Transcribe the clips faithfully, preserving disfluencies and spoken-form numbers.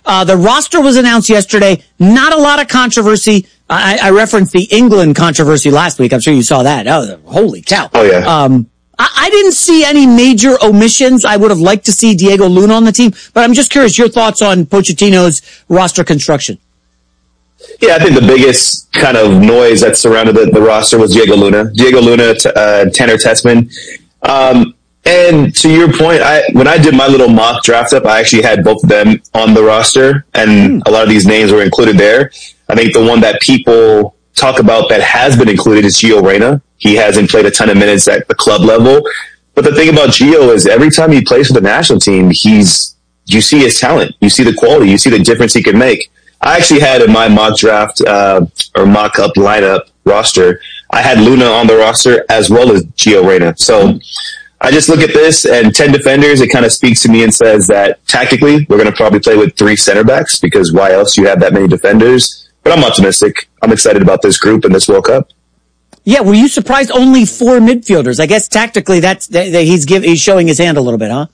Uh, the roster was announced yesterday. Not a lot of controversy. I, I referenced the England controversy last week. I'm sure you saw that. Oh, holy cow. Oh, yeah. Um, I, I didn't see any major omissions. I would have liked to see Diego Luna on the team, but I'm just curious your thoughts on Pochettino's roster construction. Yeah, I think the biggest kind of noise that surrounded the, the roster was Diego Luna. Diego Luna, t- uh, Tanner Tessman. Um, and to your point, I when I did my little mock draft up, I actually had both of them on the roster, and a lot of these names were included there. I think the one that people talk about that has been included is Gio Reyna. He hasn't played a ton of minutes at the club level. But the thing about Gio is every time he plays for the national team, he's you see his talent. You see the quality. You see the difference he can make. I actually had in my mock draft uh, or mock-up lineup roster, I had Luna on the roster as well as Gio Reyna. So I just look at this and ten defenders, it kind of speaks to me and says that tactically we're going to probably play with three center backs because why else do you have that many defenders? But I'm optimistic. I'm excited about this group and this World Cup. Yeah, were you surprised only four midfielders? I guess tactically that's that, that he's give, he's showing his hand a little bit, huh?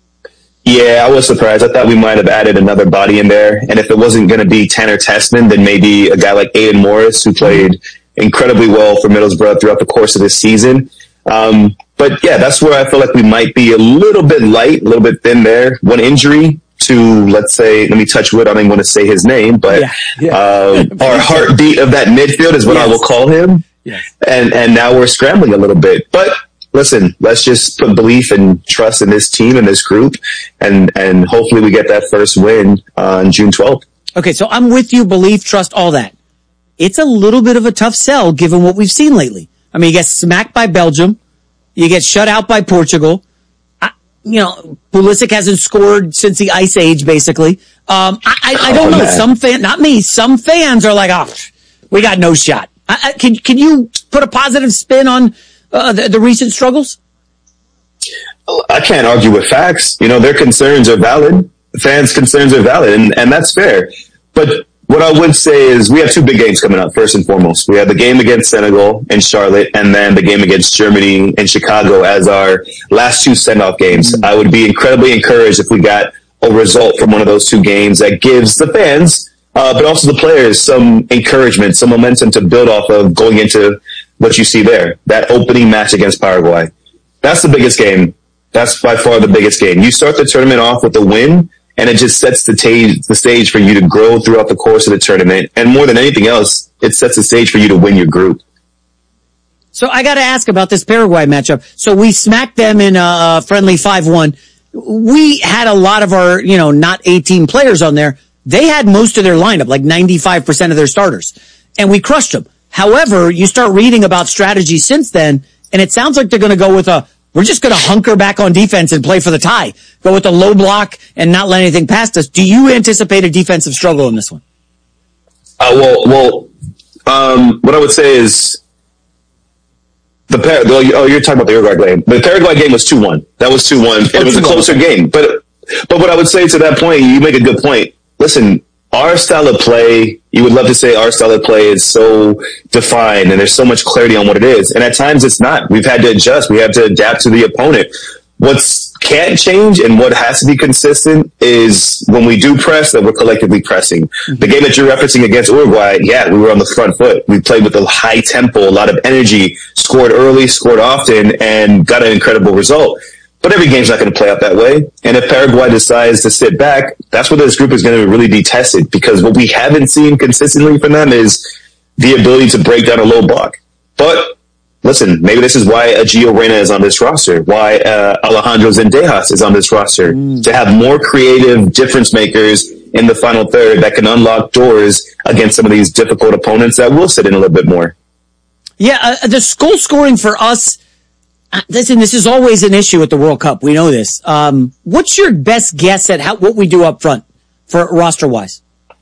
Yeah, I was surprised. I thought we might have added another body in there. And if it wasn't going to be Tanner Tessman, then maybe a guy like Aiden Morris, who played incredibly well for Middlesbrough throughout the course of this season. Um, but yeah, that's where I feel like we might be a little bit light, a little bit thin there. One injury to, let's say, let me touch wood. I don't even want to say his name, but yeah, yeah. Uh, our heartbeat of that midfield is what yes. I will call him. Yes. And, and now we're scrambling a little bit, but listen, let's just put belief and trust in this team and this group, and, and hopefully we get that first win on June twelfth. Okay, so I'm with you, belief, trust, all that. It's a little bit of a tough sell given what we've seen lately. I mean, you get smacked by Belgium. You get shut out by Portugal. I, you know, Pulisic hasn't scored since the Ice Age, basically. Um, I, I, I don't oh, know. Man. Some fan, not me, some fans are like, oh, we got no shot. I, I, can, can you put a positive spin on Uh, the, the recent struggles? I can't argue with facts. You know, their concerns are valid. The fans' concerns are valid, and, and that's fair. But what I would say is we have two big games coming up, first and foremost. We have the game against Senegal in Charlotte, and then the game against Germany in Chicago as our last two send-off games. Mm-hmm. I would be incredibly encouraged if we got a result from one of those two games that gives the fans, uh, but also the players, some encouragement, some momentum to build off of going into what you see there, that opening match against Paraguay. That's the biggest game. That's by far the biggest game. You start the tournament off with a win, and it just sets the, ta- the stage for you to grow throughout the course of the tournament. And more than anything else, it sets the stage for you to win your group. So I got to ask about this Paraguay matchup. So we smacked them in a friendly five one. We had a lot of our, you know, not eighteen players on there. They had most of their lineup, like ninety-five percent of their starters, and we crushed them. However, you start reading about strategy since then, and it sounds like they're going to go with a, we're just going to hunker back on defense and play for the tie. Go with a low block and not let anything past us. Do you anticipate a defensive struggle in this one? Uh, well, well, um, what I would say is the Par- oh, you're talking about the Uruguay game. The Paraguay game was two one. That was two one. It was a closer game. But, but what I would say to that point, you make a good point. Listen, our style of play, you would love to say our style of play is so defined and there's so much clarity on what it is. And at times it's not. We've had to adjust. We have to adapt to the opponent. What's can't change and what has to be consistent is when we do press, that we're collectively pressing. Mm-hmm. The game that you're referencing against Uruguay, yeah, we were on the front foot. We played with a high tempo, a lot of energy, scored early, scored often, and got an incredible result. But every game's not going to play out that way. And if Paraguay decides to sit back, that's where this group is going to really be tested, because what we haven't seen consistently from them is the ability to break down a low block. But listen, maybe this is why a Gio Reyna is on this roster, why uh, Alejandro Zendejas is on this roster, mm. to have more creative difference makers in the final third that can unlock doors against some of these difficult opponents that will sit in a little bit more. Yeah, uh, the goal scoring for us, listen, this is always an issue at the World Cup. We know this. Um, what's your best guess at how, what we do up front for roster wise?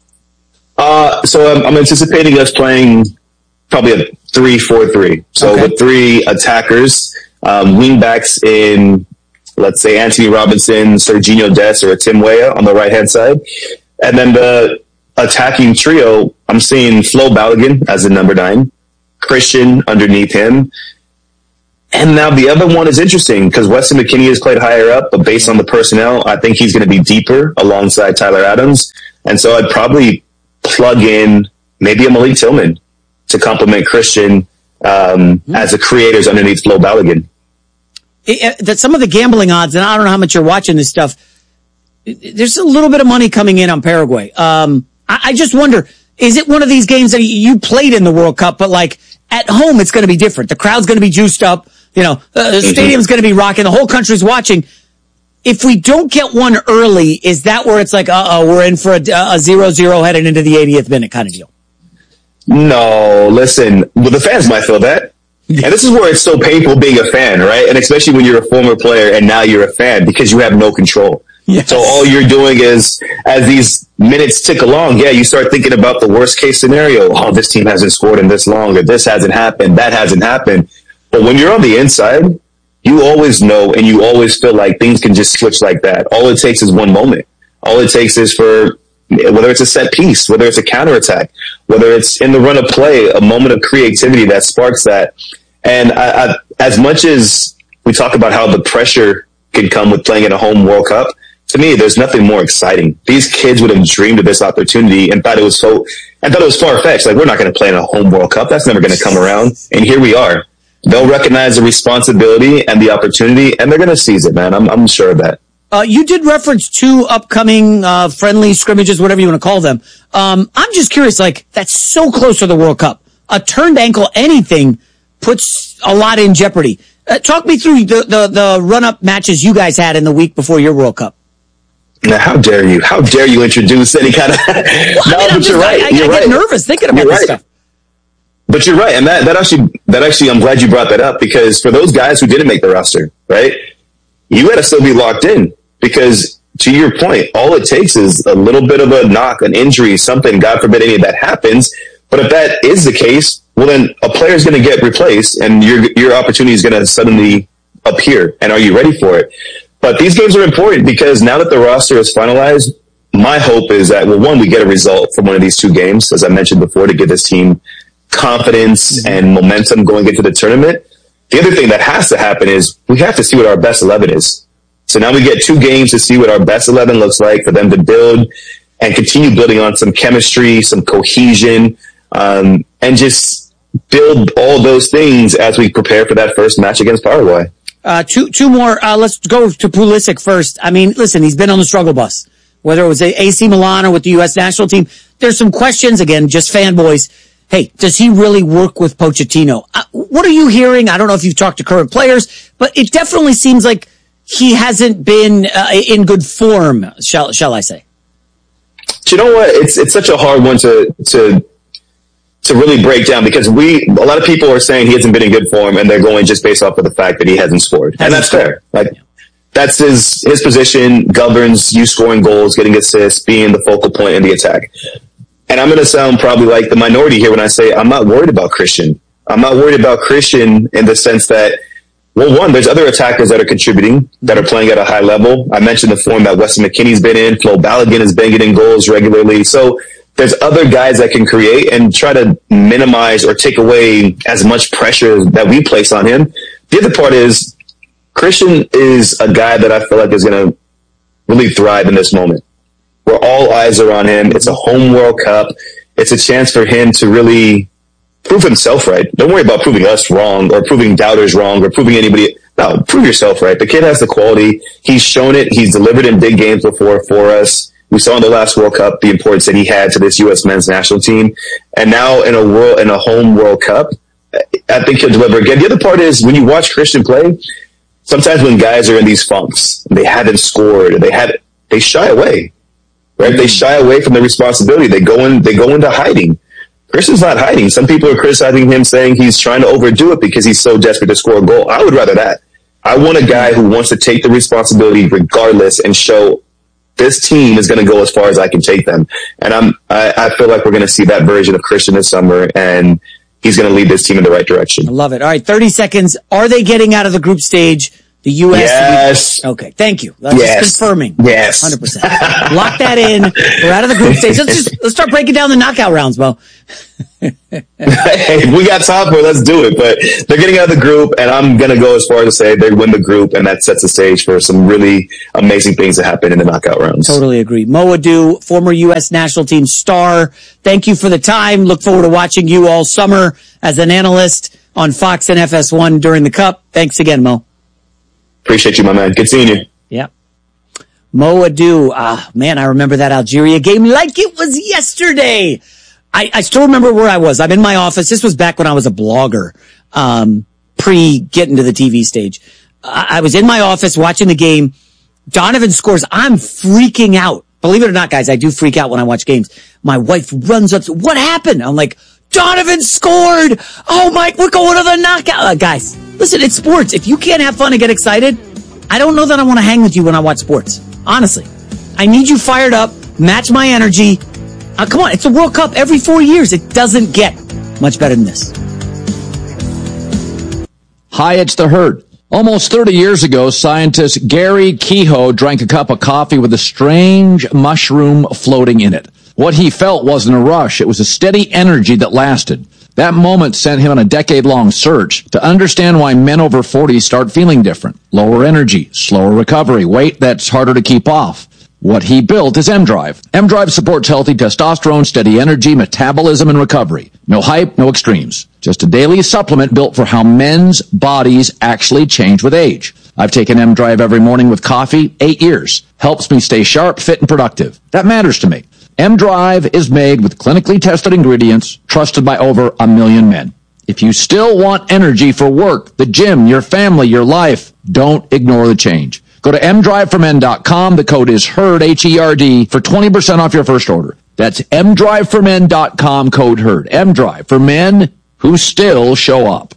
Uh, so I'm, I'm anticipating us playing probably a three four three. So okay. with three attackers, um, wing backs in, let's say, Anthony Robinson, Serginho Dest, or Tim Weah on the right hand side. And then the attacking trio, I'm seeing Flo Balogun as the number nine, Christian underneath him. And now the other one is interesting because Weston McKennie has played higher up, but based on the personnel, I think he's going to be deeper alongside Tyler Adams. And so I'd probably plug in maybe a Malik Tillman to complement Christian um, mm. as the creators underneath Flo Balogun. It, it, that some of the gambling odds, and I don't know how much you're watching this stuff, there's a little bit of money coming in on Paraguay. Um, I, I just wonder, is it one of these games that you played in the World Cup, but like at home it's going to be different. The crowd's going to be juiced up. You know, uh, the stadium's going to be rocking. The whole country's watching. If we don't get one early, is that where it's like, uh-oh, we're in for a, a zero zero heading into the eightieth minute kind of deal? No, listen, well, the fans might feel that. And this is where it's so painful being a fan, right? And especially when you're a former player and now you're a fan because you have no control. Yes. So all you're doing is, as these minutes tick along, yeah, you start thinking about the worst case scenario. Oh, this team hasn't scored in this long, or this hasn't happened, that hasn't happened. But when you're on the inside, you always know and you always feel like things can just switch like that. All it takes is one moment. All it takes is for, whether it's a set piece, whether it's a counterattack, whether it's in the run of play, a moment of creativity that sparks that. And I, I, as much as we talk about how the pressure can come with playing in a home World Cup, to me, there's nothing more exciting. These kids would have dreamed of this opportunity and thought it was so, and thought it was far-fetched. Like, we're not going to play in a home World Cup. That's never going to come around. And here we are. They'll recognize the responsibility and the opportunity, and they're going to seize it, man. I'm, I'm sure of that. Uh, you did reference two upcoming uh, friendly scrimmages, whatever you want to call them. Um, I'm just curious, like, that's so close to the World Cup. A turned ankle, anything, puts a lot in jeopardy. Uh, talk me through the, the, the run-up matches you guys had in the week before your World Cup. Now, how dare you? How dare you introduce any kind of... well, no, I mean, but just, you're right. I, I, you're I get right. nervous thinking about you're this right. stuff. But you're right. And that, that actually, that actually, I'm glad you brought that up, because for those guys who didn't make the roster, right, you got to still be locked in, because to your point, all it takes is a little bit of a knock, an injury, something, God forbid any of that happens. But if that is the case, well, then a player is going to get replaced and your, your opportunity is going to suddenly appear. And are you ready for it? But these games are important because now that the roster is finalized, my hope is that, well, one, we get a result from one of these two games, as I mentioned before, to give this team confidence and momentum going into the tournament. The other thing that has to happen is we have to see what our best eleven is. So now we get two games to see what our best eleven looks like for them to build and continue building on some chemistry, some cohesion, um, and just build all those things as we prepare for that first match against Paraguay. Uh, two, two more. Uh, let's go to Pulisic first. I mean, listen, he's been on the struggle bus, whether it was A C Milan or with the U S national team. There's some questions, again, just fanboys. Hey, does he really work with Pochettino? Uh, what are you hearing? I don't know if you've talked to current players, but it definitely seems like he hasn't been uh, in good form, shall, shall I say? Do you know what? It's, it's such a hard one to, to, to really break down, because we, a lot of people are saying he hasn't been in good form and they're going just based off of the fact that he hasn't scored. And that's fair. Like, that's his, his position governs you scoring goals, getting assists, being the focal point in the attack. And I'm going to sound probably like the minority here when I say I'm not worried about Christian. I'm not worried about Christian in the sense that, well, one, there's other attackers that are contributing, that are playing at a high level. I mentioned the form that Weston McKennie's been in. Flo Balogun has been getting goals regularly. So there's other guys that can create and try to minimize or take away as much pressure that we place on him. The other part is Christian is a guy that I feel like is going to really thrive in this moment, where all eyes are on him. It's a home World Cup. It's a chance for him to really prove himself right. Don't worry about proving us wrong or proving doubters wrong or proving anybody. No, prove yourself right. The kid has the quality. He's shown it. He's delivered in big games before for us. We saw in the last World Cup the importance that he had to this U S men's national team. And now in a world, in a home World Cup, I think he'll deliver again. The other part is when you watch Christian play, sometimes when guys are in these funks, they haven't scored, they had, they shy away, right? Mm-hmm. They shy away from the responsibility. They go in, they go into hiding. Christian's not hiding. Some people are criticizing him, saying he's trying to overdo it because he's so desperate to score a goal. I would rather that. I want a guy who wants to take the responsibility regardless and show this team is going to go as far as I can take them. And I'm, I, I feel like we're going to see that version of Christian this summer, and he's going to lead this team in the right direction. I love it. All right, thirty seconds. Are they getting out of the group stage The U S. Yes. Okay. Thank you. That's yes. just confirming. Yes. one hundred percent. Lock that in. We're out of the group stage. Let's just, let's start breaking down the knockout rounds, Mo. Hey, we got time for it. Let's do it. But they're getting out of the group, and I'm going to go as far as to say they win the group, and that sets the stage for some really amazing things that happen in the knockout rounds. Totally agree. Mo Adu, former U S national team star. Thank you for the time. Look forward to watching you all summer as an analyst on Fox and F S one during the Cup. Thanks again, Mo. Appreciate you, my man. Good seeing you. Yeah. Mo Adu. Ah, man, I remember that Algeria game like it was yesterday. I, I still remember where I was. I'm in my office. This was back when I was a blogger, um, pre getting to the T V stage. I, I was in my office watching the game. Donovan scores. I'm freaking out. Believe it or not, guys, I do freak out when I watch games. My wife runs up to, what happened? I'm like, Donovan scored. Oh my, we're going to the knockout. Uh, guys, listen, it's sports. If you can't have fun and get excited, I don't know that I want to hang with you when I watch sports. Honestly, I need you fired up, match my energy. Uh, come on, it's a World Cup every four years. It doesn't get much better than this. Hi, it's The Herd. Almost thirty years ago, scientist Gary Kehoe drank a cup of coffee with a strange mushroom floating in it. What he felt wasn't a rush. It was a steady energy that lasted. That moment sent him on a decade-long search to understand why men over forty start feeling different. Lower energy, slower recovery, weight that's harder to keep off. What he built is M-Drive. M-Drive supports healthy testosterone, steady energy, metabolism, and recovery. No hype, no extremes. Just a daily supplement built for how men's bodies actually change with age. I've taken M-Drive every morning with coffee, eight years. Helps me stay sharp, fit, and productive. That matters to me. M-Drive is made with clinically tested ingredients, trusted by over a million men. If you still want energy for work, the gym, your family, your life, don't ignore the change. Go to m drive for men dot com. The code is HERD, H E R D, for twenty percent off your first order. That's m drive for men dot com, code HERD. M-Drive for men who still show up.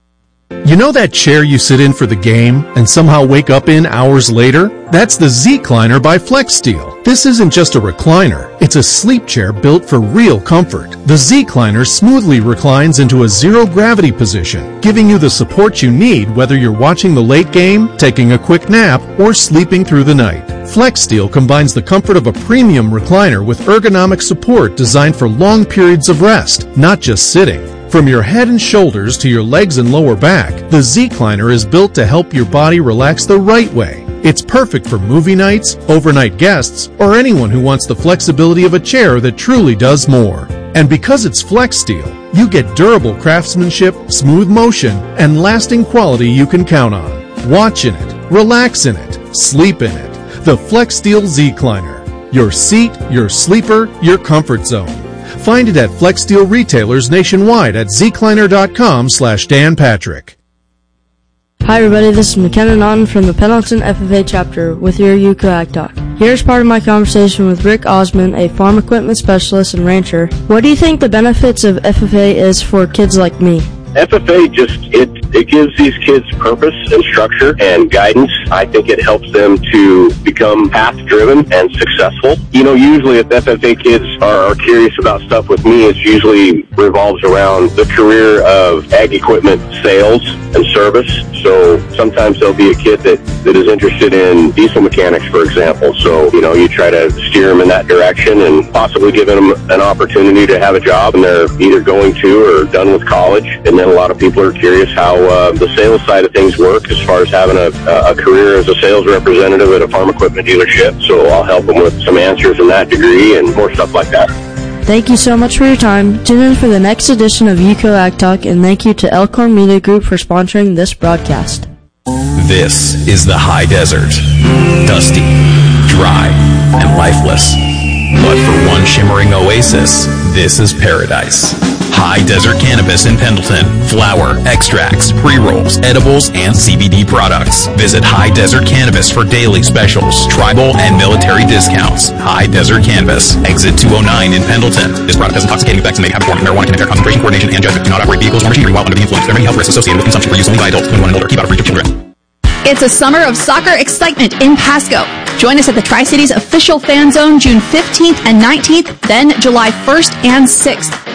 You know that chair you sit in for the game and somehow wake up in hours later? That's the Z-Cliner by FlexSteel. This isn't just a recliner. It's a sleep chair built for real comfort. The Z-Cliner smoothly reclines into a zero-gravity position, giving you the support you need whether you're watching the late game, taking a quick nap, or sleeping through the night. FlexSteel combines the comfort of a premium recliner with ergonomic support designed for long periods of rest, not just sitting. From your head and shoulders to your legs and lower back, the Z-Cliner is built to help your body relax the right way. It's perfect for movie nights, overnight guests, or anyone who wants the flexibility of a chair that truly does more. And because it's FlexSteel, you get durable craftsmanship, smooth motion, and lasting quality you can count on. Watch in it, relax in it, sleep in it. The FlexSteel Z-Cliner. Your seat, your sleeper, your comfort zone. Find it at FlexSteel retailers nationwide at zcliner.com slash Dan Patrick. Hi everybody, this is McKenna Naughton from the Pendleton F F A chapter with your U C O Ag Talk. Here's part of my conversation with Rick Osmond, a farm equipment specialist and rancher. What do you think the benefits of F F A is for kids like me? F F A just, it, it gives these kids purpose and structure and guidance. I think it helps them to become path-driven and successful. You know, usually if F F A kids are, are curious about stuff with me, it usually revolves around the career of ag equipment sales and service. So sometimes there'll be a kid that, that is interested in diesel mechanics, for example. So, you know, you try to steer them in that direction and possibly give them an opportunity to have a job, and they're either going to or done with college. And then a lot of people are curious how uh, the sales side of things work as far as having a, a career as a sales representative at a farm equipment dealership. So I'll help them with some answers in that degree and more stuff like that. Thank you so much for your time. Tune in for the next edition of U C O Ag Talk, and thank you to Elkhorn Media Group for sponsoring this broadcast. This is the high desert. Dusty, dry, and lifeless. But for one shimmering oasis, this is paradise. High Desert Cannabis in Pendleton. Flower, extracts, pre-rolls, edibles, and C B D products. Visit High Desert Cannabis for daily specials, tribal, and military discounts. High Desert Cannabis. Exit two oh nine in Pendleton. This product has intoxicating effects and may have a form of marijuana can impair concentration, coordination, and judgment. Do not operate vehicles or machinery while under the influence. There are many health risks associated with consumption for use only by adults twenty-one and older. Keep out of reach of children. It's a summer of soccer excitement in Pasco. Join us at the Tri-Cities official fan zone June fifteenth and nineteenth, then July first and sixth.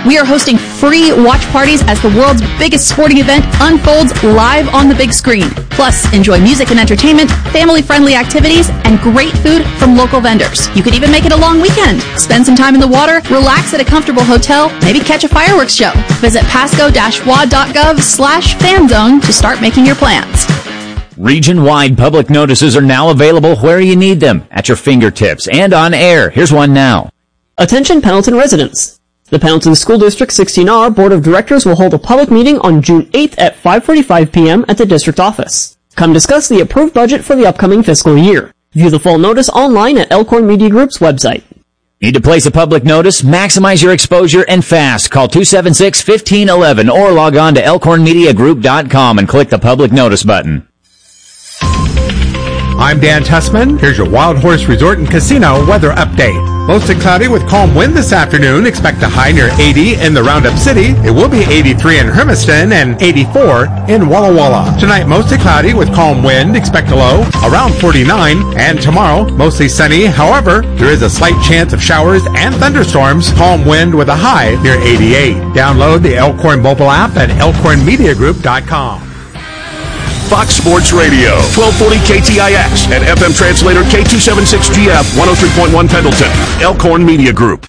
We are hosting free watch parties as the world's biggest sporting event unfolds live on the big screen. Plus, enjoy music and entertainment, family-friendly activities, and great food from local vendors. You could even make it a long weekend. Spend some time in the water, relax at a comfortable hotel, maybe catch a fireworks show. Visit pasco-wad.gov slash fanzone to start making your plans. Region-wide public notices are now available where you need them, at your fingertips and on air. Here's one now. Attention Pendleton residents. The Pendleton School District sixteen R Board of Directors will hold a public meeting on June eighth at five forty-five p.m. at the district office. Come discuss the approved budget for the upcoming fiscal year. View the full notice online at Elkhorn Media Group's website. Need to place a public notice? Maximize your exposure and fast. Call two seven six, one five one one or log on to elkhorn media group dot com and click the public notice button. I'm Dan Tussman. Here's your Wild Horse Resort and Casino weather update. Mostly cloudy with calm wind this afternoon. Expect a high near eighty in the Roundup City. It will be eighty-three in Hermiston and eighty-four in Walla Walla. Tonight, mostly cloudy with calm wind. Expect a low around forty-nine. And tomorrow, mostly sunny. However, there is a slight chance of showers and thunderstorms. Calm wind with a high near eighty-eight. Download the Elkhorn mobile app at elkhorn media group dot com. Fox Sports Radio, twelve forty K T I X, and F M translator K two seventy-six G F, one oh three point one Pendleton, Elkhorn Media Group.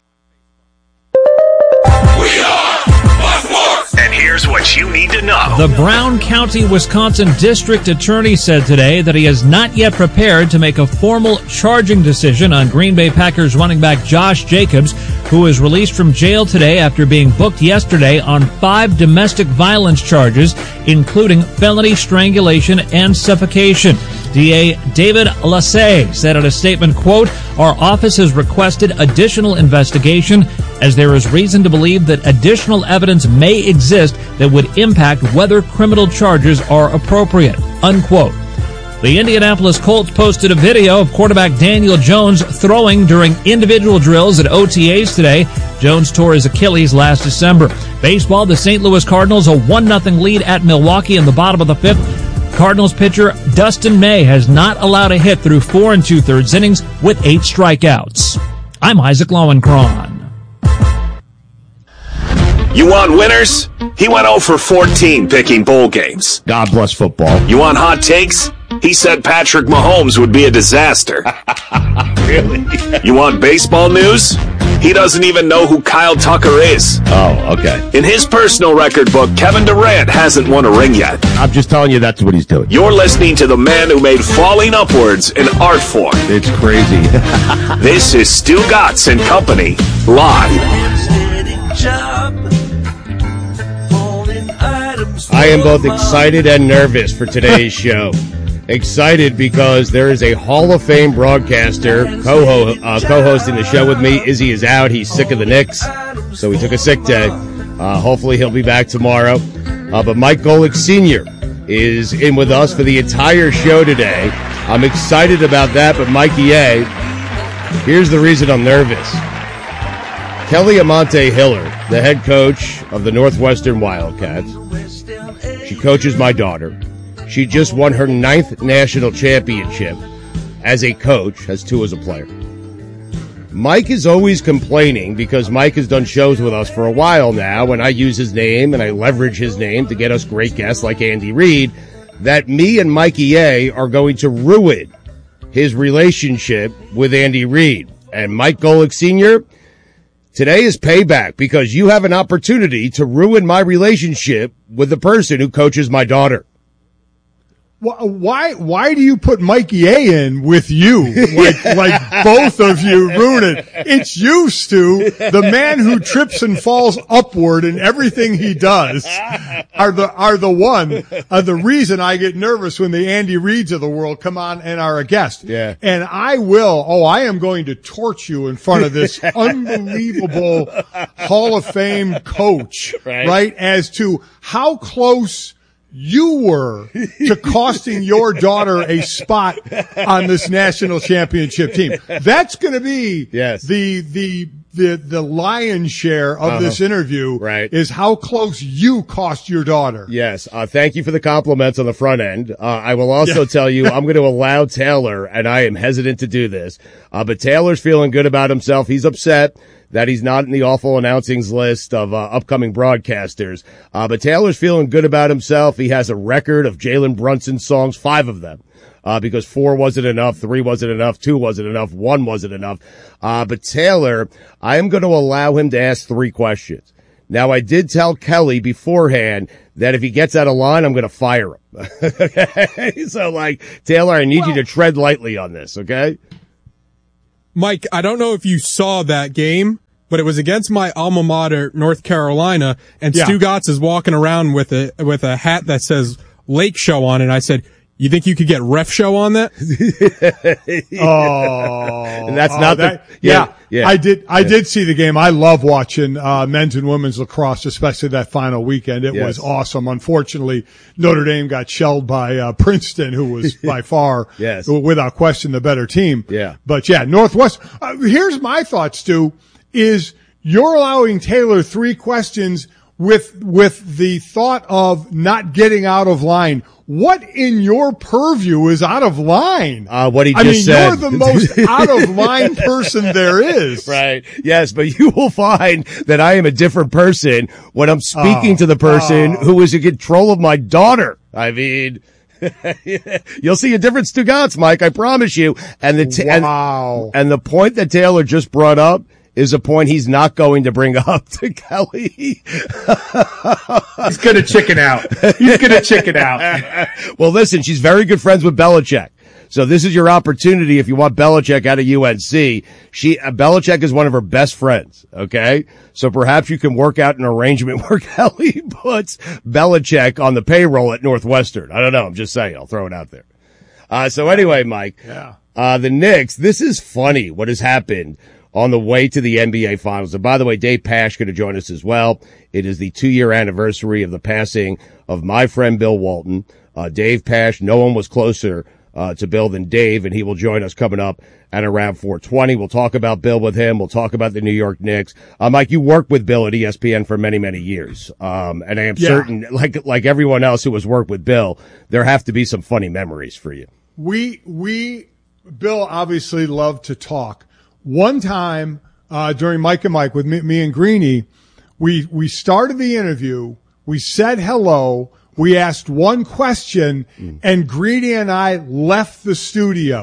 We are Buck More. And here's what you need to know. The Brown County, Wisconsin District Attorney said today that he is not yet prepared to make a formal charging decision on Green Bay Packers running back Josh Jacobs, who was released from jail today after being booked yesterday on five domestic violence charges, including felony strangulation and suffocation. D A David Lassay said in a statement, quote, "Our office has requested additional investigation as there is reason to believe that additional evidence may exist that would impact whether criminal charges are appropriate," unquote. The Indianapolis Colts posted a video of quarterback Daniel Jones throwing during individual drills at O T As today. Jones tore his Achilles last December. Baseball, the Saint Louis Cardinals a one nothing lead at Milwaukee in the bottom of the fifth. Cardinals pitcher Dustin May has not allowed a hit through four and two-thirds innings with eight strikeouts. I'm Isaac Lowenkron. You want winners? He went oh for fourteen picking bowl games. God bless football. You want hot takes? He said Patrick Mahomes would be a disaster. Really? You want baseball news? He doesn't even know who Kyle Tucker is. Oh, okay. In his personal record book, Kevin Durant hasn't won a ring yet. I'm just telling you that's what he's doing. You're listening to the man who made falling upwards an art form. It's crazy. This is Stu Gatz and Company, live. I am both excited and nervous for today's show. Excited because there is a Hall of Fame broadcaster co uh, co-hosting the show with me. Izzy is out. He's sick of the Knicks, so he took a sick day. Uh, hopefully he'll be back tomorrow. Uh, but Mike Golick Senior is in with us for the entire show today. I'm excited about that, but Mikey A, here's the reason I'm nervous. Kelly Amante Hiller, the head coach of the Northwestern Wildcats, she coaches my daughter. She just won her ninth national championship as a coach, has two as a player. Mike is always complaining because Mike has done shows with us for a while now, and I use his name and I leverage his name to get us great guests like Andy Reid, that me and Mikey A are going to ruin his relationship with Andy Reid. And Mike Golick Senior, today is payback because you have an opportunity to ruin my relationship with the person who coaches my daughter. Why, why do you put Mikey A in with you? Like, like both of you ruin it. It's you, Stu, the man who trips and falls upward in everything he does are the, are the one, uh, the reason I get nervous when the Andy Reids of the world come on and are a guest. Yeah. And I will, oh, I am going to torch you in front of this unbelievable Hall of Fame coach, right? right? As to how close you were to costing your daughter a spot on this national championship team. That's going to be yes. the the the the lion's share of Uh-huh. this interview Right. is how close you cost your daughter. Yes. Uh, thank you for the compliments on the front end. Uh, I will also Yeah. tell you, I'm going to allow Taylor, and I am hesitant to do this, uh, but Taylor's feeling good about himself. He's upset that he's not in the awful announcings list of uh, upcoming broadcasters. Uh, but Taylor's feeling good about himself. He has a record of Jalen Brunson songs, five of them. Uh, because four wasn't enough, three wasn't enough, two wasn't enough, one wasn't enough. Uh, but Taylor, I am going to allow him to ask three questions. Now, I did tell Kelly beforehand that if he gets out of line, I'm going to fire him. Okay? So, like, Taylor, I need well, you to tread lightly on this, okay? Mike, I don't know if you saw that game, but it was against my alma mater, North Carolina, and yeah. Stu Gatz is walking around with a, with a hat that says Lake Show on it. And I said, you think you could get Ref Show on that? oh, and that's oh, not that, the, yeah, yeah, yeah. I did, I yeah. did see the game. I love watching, uh, men's and women's lacrosse, especially that final weekend. It yes. was awesome. Unfortunately, Notre Dame got shelled by, uh, Princeton, who was by far, yes. without question, the better team. Yeah. But yeah, Northwest, uh, here's my thoughts, Stu, is you're allowing Taylor three questions with, with the thought of not getting out of line. What in your purview is out of line? Uh, what he just I mean, said. you're the most out of line person there is. Right. Yes, but you will find that I am a different person when I'm speaking oh, to the person oh. who is in control of my daughter. I mean, you'll see a difference to Gatz, Mike. I promise you. And the t- wow. and, and the point that Taylor just brought up is a point he's not going to bring up to Kelly. He's going to chicken out. He's going to chicken out. Well, listen, she's very good friends with Belichick. So this is your opportunity if you want Belichick out of U N C. She, uh, Belichick is one of her best friends, okay? So perhaps you can work out an arrangement where Kelly puts Belichick on the payroll at Northwestern. I don't know. I'm just saying. I'll throw it out there. Uh, so anyway, Mike. Yeah. Uh, the Knicks, this is funny what has happened on the way to the N B A Finals. And by the way, Dave Pasch going to join us as well. It is the two-year anniversary of the passing of my friend Bill Walton. Uh, Dave Pasch, no one was closer uh, to Bill than Dave, and he will join us coming up at around four twenty. We'll talk about Bill with him. We'll talk about the New York Knicks. Uh, Mike, you worked with Bill at E S P N for many, many years. Um, and I am Yeah. certain, like like everyone else who has worked with Bill, there have to be some funny memories for you. We, we, Bill obviously loved to talk. One time, uh, during Mike and Mike with me, me and Greeny, we, we started the interview. We said hello. We asked one question and Greeny and I left the studio,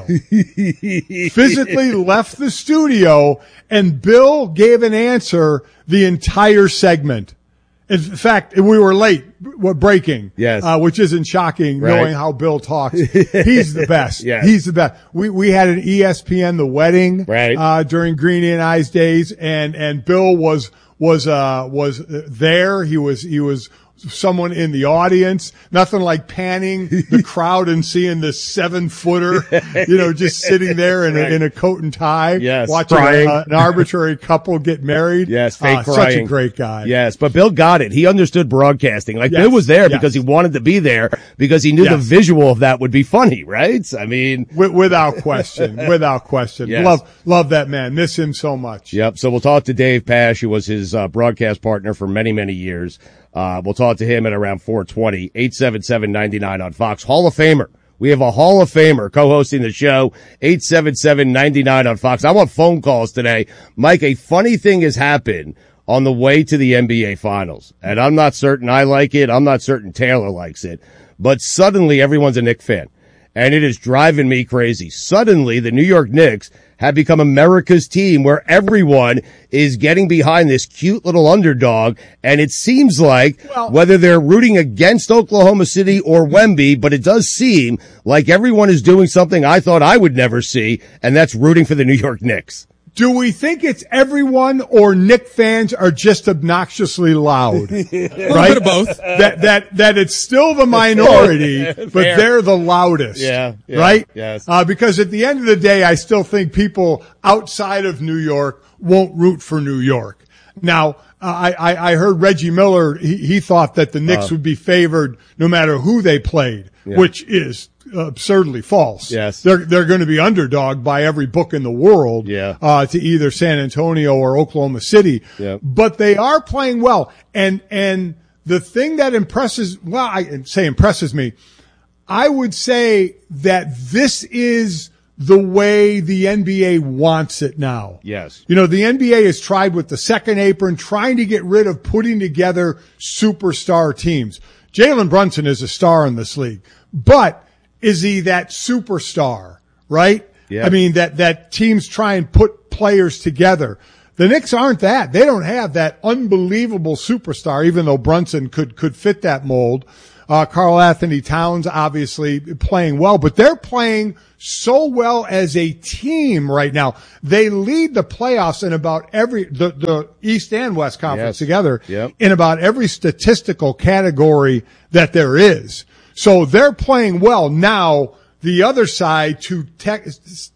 physically left the studio, and Bill gave an answer the entire segment. In fact, we were late breaking, yes, uh, which isn't shocking right. knowing how Bill talks. He's the best. Yes. He's the best. We, we had an E S P N The Wedding, right. uh, during Greeny and I's days, and, and Bill was, was, uh, was there. He was, he was, someone in the audience, nothing like panning the crowd and seeing this seven footer, you know, just sitting there in a, in a coat and tie, yes, watching a, uh, an arbitrary couple get married. Yes, fake uh, crying. Such a great guy. Yes, but Bill got it. He understood broadcasting. Like yes. Bill was there yes. because he wanted to be there because he knew yes. the visual of that would be funny, right? I mean, w- without question, without question. Yes. Love, love that man. Miss him so much. Yep. So we'll talk to Dave Pasch, who was his uh, broadcast partner for many, many years. Uh, we'll talk to him at around four twenty, eight seven seven, nine nine on Fox. Hall of Famer. We have a Hall of Famer co-hosting the show, eight seven seven, nine nine on Fox. I want phone calls today. Mike, a funny thing has happened on the way to the N B A Finals. And I'm not certain I like it. I'm not certain Taylor likes it. But suddenly everyone's a Knicks fan. And it is driving me crazy. Suddenly the New York Knicks have become America's team where everyone is getting behind this cute little underdog. And it seems like well, whether they're rooting against Oklahoma City or Wemby, but it does seem like everyone is doing something I thought I would never see, and that's rooting for the New York Knicks. Do we think it's everyone or Knick fans are just obnoxiously loud? Right? A bit of both. That, that, that it's still the minority, but they're the loudest. Yeah. yeah right? Yes. Uh, because at the end of the day, I still think people outside of New York won't root for New York. Now, uh, I, I heard Reggie Miller, he, he thought that the Knicks uh, would be favored no matter who they played, yeah. which is absurdly false. Yes. They're, they're going to be underdog by every book in the world, yeah. uh, to either San Antonio or Oklahoma City. Yep. But they are playing well. And, and the thing that impresses, well, I say impresses me, I would say that this is the way the N B A wants it now. Yes. You know, the N B A has tried with the second apron, trying to get rid of putting together superstar teams. Jalen Brunson is a star in this league, but is he that superstar, right? Yeah. I mean, that, that teams try and put players together. The Knicks aren't that. They don't have that unbelievable superstar, even though Brunson could, could fit that mold. Uh, Karl Anthony Towns obviously playing well, but they're playing so well as a team right now. They lead the playoffs in about every, the, the East and West Conference Yes. together Yep. in about every statistical category that there is. So they're playing well. Now, the other side, to te-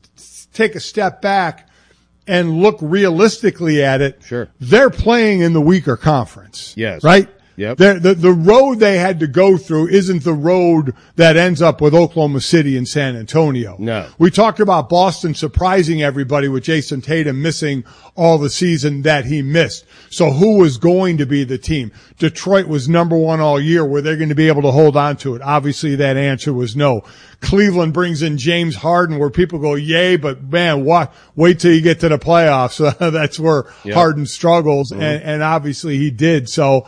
take a step back and look realistically at it, sure. they're playing in the weaker conference. Yes. Right? Yep. The, the, the road they had to go through isn't the road that ends up with Oklahoma City and San Antonio. No. We talked about Boston surprising everybody with Jason Tatum missing all the season that he missed. So who was going to be the team? Detroit was number one all year. Were they going to be able to hold on to it? Obviously that answer was no. Cleveland brings in James Harden where people go, yay, but man, what, wait till you get to the playoffs. That's where Yep. Harden struggles. Mm-hmm. And, and obviously he did. So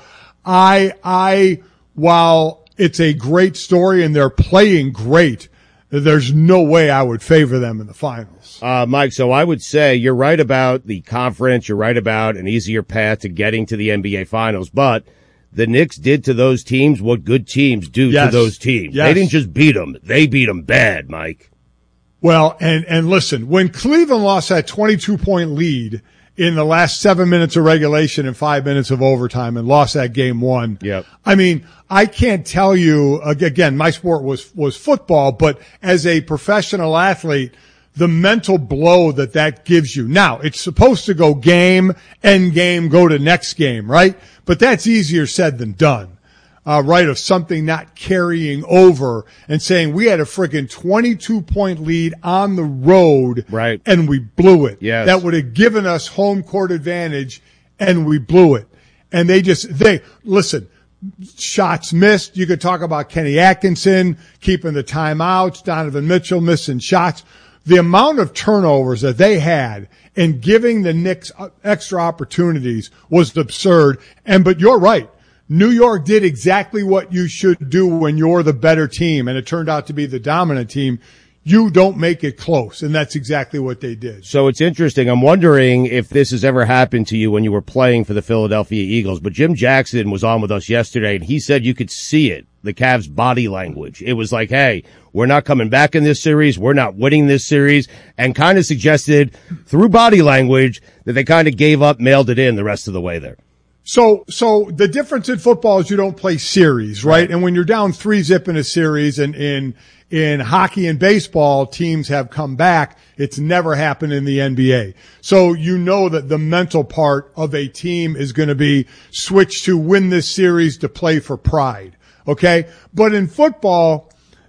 I, I, while it's a great story and they're playing great, there's no way I would favor them in the finals. Uh, Mike, so I would say you're right about the conference. You're right about an easier path to getting to the N B A finals, but the Knicks did to those teams what good teams do Yes. to those teams. Yes. They didn't just beat them. They beat them bad, Mike. Well, and, and listen, when Cleveland lost that twenty-two point lead in the last seven minutes of regulation and five minutes of overtime and lost that game one. Yep. I mean, I can't tell you, again, my sport was, was football, but as a professional athlete, the mental blow that that gives you. Now, it's supposed to go game, end game, go to next game, right? But that's easier said than done. Uh, right, of something not carrying over and saying we had a friggin' twenty-two point lead on the road. Right. And we blew it. Yes. That would have given us home court advantage and we blew it. And they just, they, listen, shots missed. You could talk about Kenny Atkinson keeping the timeouts, Donovan Mitchell missing shots. The amount of turnovers that they had and giving the Knicks extra opportunities was absurd. And, but you're right. New York did exactly what you should do when you're the better team, and it turned out to be the dominant team. You don't make it close, and that's exactly what they did. So it's interesting. I'm wondering if this has ever happened to you when you were playing for the Philadelphia Eagles. But Jim Jackson was on with us yesterday, and he said you could see it, the Cavs' body language. It was like, hey, we're not coming back in this series. We're not winning this series, and kind of suggested through body language that they kind of gave up, mailed it in the rest of the way there. So, so the difference in football is you don't play series, right? Right. And when you're down three zip in a series, and in, in hockey and baseball, teams have come back. It's never happened in the N B A. So you know that the mental part of a team is going to be switched to win this series to play for pride. Okay. But in football,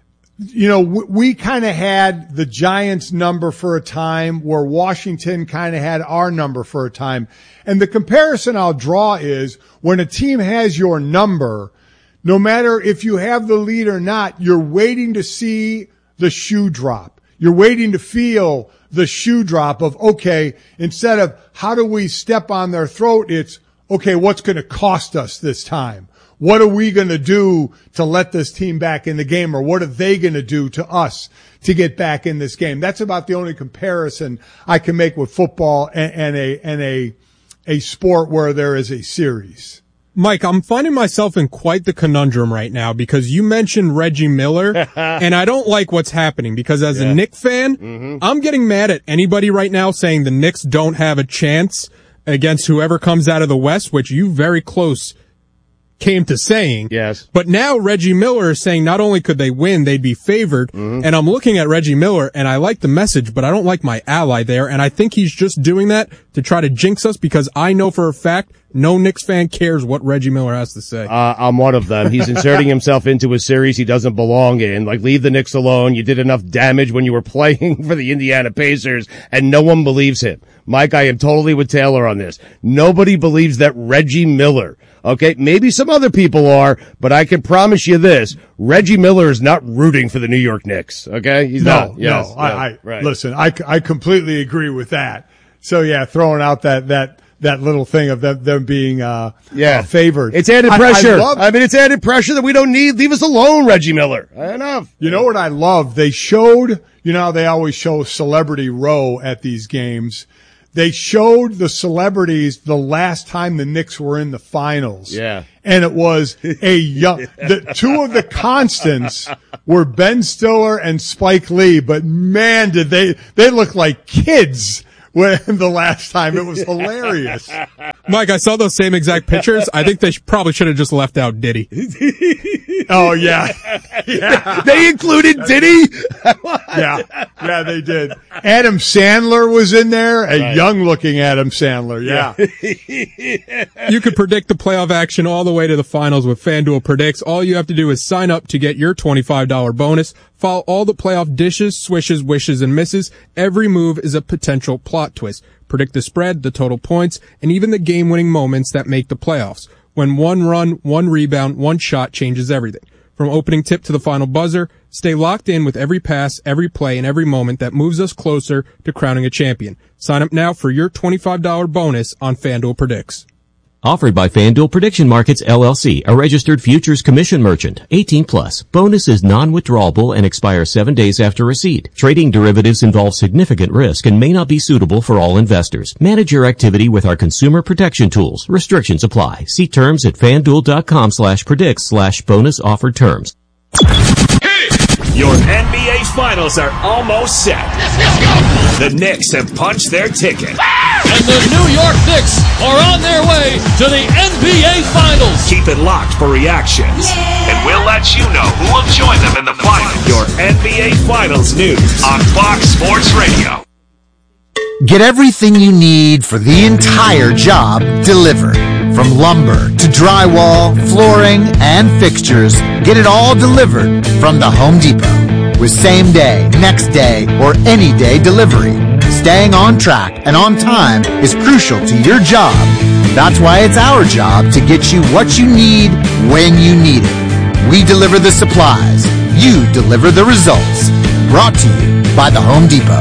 you know, we, we kind of had the Giants number for a time where Washington kind of had our number for a time. And the comparison I'll draw is when a team has your number, no matter if you have the lead or not, you're waiting to see the shoe drop. You're waiting to feel the shoe drop of, okay, instead of how do we step on their throat, it's, okay, what's going to cost us this time? What are we going to do to let this team back in the game, or what are they going to do to us to get back in this game? That's about the only comparison I can make with football and, and a and a a sport where there is a series. Mike, I'm finding myself in quite the conundrum right now because you mentioned Reggie Miller, and I don't like what's happening because as Yeah. a Knicks fan, Mm-hmm. I'm getting mad at anybody right now saying the Knicks don't have a chance against whoever comes out of the West, which you very close came to saying. Yes. But now Reggie Miller is saying not only could they win, they'd be favored. Mm-hmm. And I'm looking at Reggie Miller and I like the message, but I don't like my ally there. And I think he's just doing that to try to jinx us because I know for a fact No Knicks fan cares what Reggie Miller has to say. Uh, I'm one of them. He's inserting himself into a series he doesn't belong in. Like, leave the Knicks alone. You did enough damage when you were playing for the Indiana Pacers, and no one believes him. Mike, I am totally with Taylor on this. Nobody believes that Reggie Miller, okay, maybe some other people are, but I can promise you this, Reggie Miller is not rooting for the New York Knicks, okay? He's no, not. Yes, no, no, I, I right. listen, I, I completely agree with that. So yeah, throwing out that, that, that little thing of them, them being, uh, yeah. uh, favored. It's added pressure. I, I, love, I mean, it's added pressure that we don't need. Leave us alone, Reggie Miller. Enough. You know what I love? They showed, you know how they always show Celebrity Row at these games. They showed the celebrities the last time the Knicks were in the finals. Yeah. And it was a young, the two of the constants were Ben Stiller and Spike Lee, but man, did they, they look like kids when the last time. It was hilarious. Mike, I saw those same exact pictures. I think they sh- probably should have just left out Diddy. Oh, yeah. Yeah. They included Diddy? Yeah. Yeah, they did. Adam Sandler was in there, a right. young-looking Adam Sandler. Yeah. yeah. You could predict the playoff action all the way to the finals with FanDuel Predicts. All you have to do is sign up to get your twenty-five dollars bonus. Follow all the playoff dishes, swishes, wishes, and misses. Every move is a potential plot twist. Predict the spread, the total points, and even the game-winning moments that make the playoffs. When one run, one rebound, one shot changes everything. From opening tip to the final buzzer, stay locked in with every pass, every play, and every moment that moves us closer to crowning a champion. Sign up now for your twenty-five dollars bonus on FanDuel Predicts. Offered by FanDuel Prediction Markets, L L C, a registered futures commission merchant. eighteen plus. Bonus is non-withdrawable and expires seven days after receipt. Trading derivatives involves significant risk and may not be suitable for all investors. Manage your activity with our consumer protection tools. Restrictions apply. See terms at FanDuel.com slash predicts slash bonus offered terms. Your N B A Finals are almost set. The Knicks have punched their ticket. And the New York Knicks are on their way to the N B A Finals. Keep it locked for reactions. Yeah. And we'll let you know who will join them in the finals. Your N B A Finals news on Fox Sports Radio. Get everything you need for the entire job delivered. From lumber to drywall, flooring, and fixtures, get it all delivered from the Home Depot. With same day, next day, or any day delivery. Staying on track and on time is crucial to your job. That's why it's our job to get you what you need when you need it. We deliver the supplies. You deliver the results. Brought to you by the Home Depot.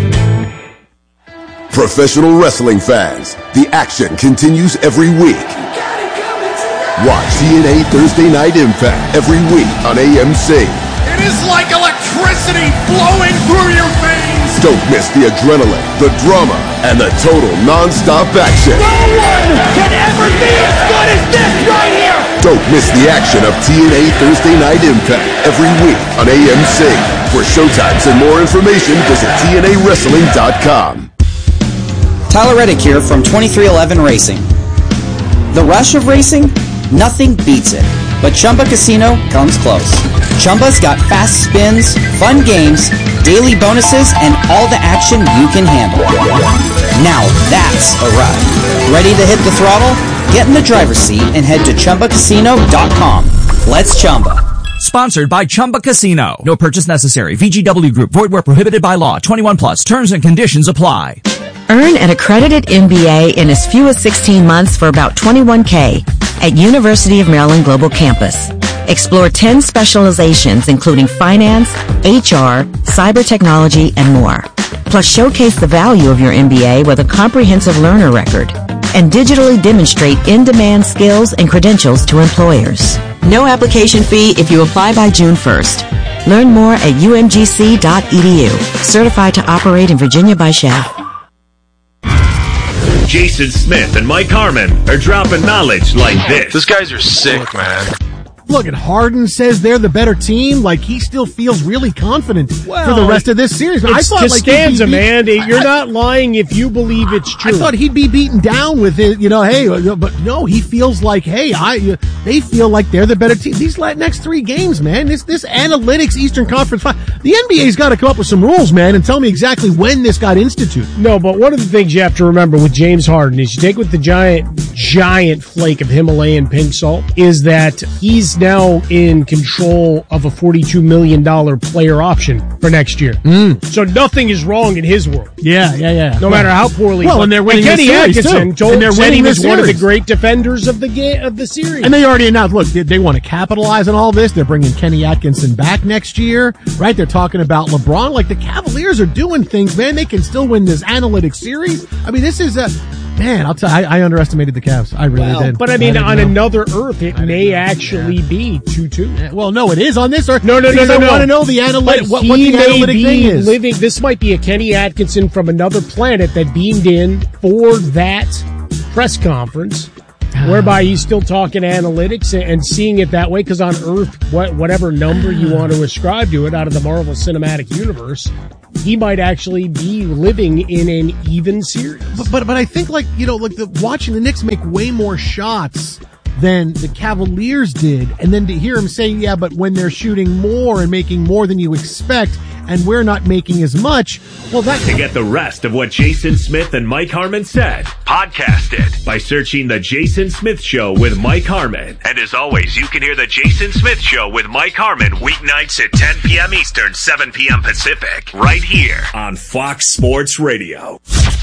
Professional wrestling fans, the action continues every week. Watch T N A Thursday Night Impact every week on A M C. It is like electricity flowing through your veins. Don't miss the adrenaline, the drama, and the total non-stop action. No one can ever be as good as this right here. Don't miss the action of T N A Thursday Night Impact every week on A M C. For showtimes and more information, visit T N A wrestling dot com. Tyler Reddick here from twenty-three eleven Racing. The rush of racing? Nothing beats it. But Chumba Casino comes close. Chumba's got fast spins, fun games, daily bonuses, and all the action you can handle. Now that's a ride. Ready to hit the throttle? Get in the driver's seat and head to Chumba Casino dot com. Let's Chumba. Sponsored by Chumba Casino. No purchase necessary. V G W Group. Void where prohibited by law. twenty-one plus. Terms and conditions apply. Earn an accredited M B A in as few as sixteen months for about twenty-one thousand dollars at University of Maryland Global Campus. Explore ten specializations including finance, H R, cyber technology, and more. Plus showcase the value of your M B A with a comprehensive learner record and digitally demonstrate in-demand skills and credentials to employers. No application fee if you apply by June first. Learn more at U M G C dot E D U. Certified to operate in Virginia by S H A F. Jason Smith and Mike Harmon are dropping knowledge like this. These guys are sick, man. Look, and Harden says they're the better team. Like, he still feels really confident well, for the rest of this series. It's I thought, Costanza, like, man. Beat, You're I, not lying if you believe it's true. I thought he'd be beaten down with it, you know, hey, but no, he feels like, hey, I. they feel like they're the better team. These next three games, man, this this analytics Eastern Conference, the N B A's got to come up with some rules, man, and tell me exactly when this got instituted. No, but one of the things you have to remember with James Harden is you take what the Giant giant flake of Himalayan pink salt is that he's now in control of a forty-two million dollars player option for next year. Mm. So nothing is wrong in his world. Yeah, yeah, yeah. No matter how poorly. Well, and they're winning Kenny the series, Atkinson too. told And they're said he winning was the one of the series. great defenders of the game of the series. And they already announced, look, they, they want to capitalize on all this. They're bringing Kenny Atkinson back next year, right? They're talking about LeBron. Like, the Cavaliers are doing things, man. They can still win this analytics series. I mean, this is a, man, I'll tell you, I, I underestimated the Cavs. I really Well, did. but I mean, didn't on know. another Earth, it may actually be two two. Well, no, it is on this Earth. No, no, no, Because no, I no. want to know the analytic, But what, he what the may analytic be thing is. living. This might be a Kenny Atkinson from another planet that beamed in for that press conference, whereby he's still talking analytics and, and seeing it that way. Because on Earth, what, whatever number you want to ascribe to it out of the Marvel Cinematic Universe, he might actually be living in an even series. But, but but I think, like, you know, like the watching the Knicks make way more shots than the Cavaliers did, and then to hear him saying, yeah, but when they're shooting more and making more than you expect, and we're not making as much, well, that... To get the rest of what Jason Smith and Mike Harmon said, podcast it by searching The Jason Smith Show with Mike Harmon. And as always, you can hear The Jason Smith Show with Mike Harmon weeknights at ten p.m. Eastern, seven p.m. Pacific, right here on Fox Sports Radio.